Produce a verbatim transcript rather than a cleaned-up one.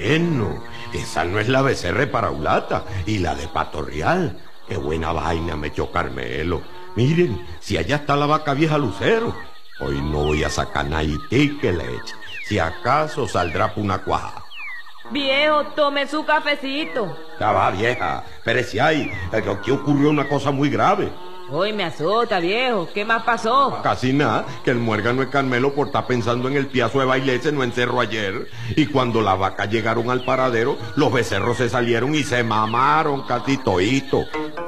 Bueno, esa no es la becerra de Paraulata y la de Pato Real. Qué buena vaina me echó Carmelo. Miren, si allá está la vaca vieja Lucero. Hoy no voy a sacar naití que leche. Si acaso saldrá por una cuaja. Viejo, tome su cafecito. Ya va, vieja. Pero si hay, aquí ocurrió una cosa muy grave. Hoy me azota, viejo. ¿Qué más pasó? Casi nada, que el muérgano de Carmelo por estar pensando en el piazo de bailese no encerró ayer. Y cuando las vacas llegaron al paradero, los becerros se salieron y se mamaron casi todito.